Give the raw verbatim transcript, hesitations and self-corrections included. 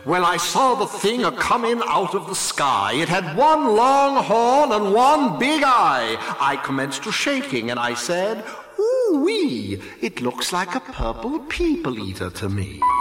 When I saw the thing a-comin' out of the sky, it had one long horn and one big eye. I commenced to shaking, and I said, "Ooh-wee, it looks like a purple people-eater to me."